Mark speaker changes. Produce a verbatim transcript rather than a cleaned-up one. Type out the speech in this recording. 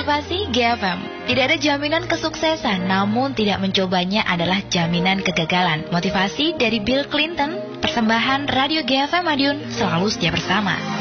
Speaker 1: Motivasi G F M. Tidak ada jaminan kesuksesan, namun tidak mencobanya adalah jaminan kegagalan. Motivasi dari Bill Clinton, persembahan Radio G F M Madiun, selalu setia bersama.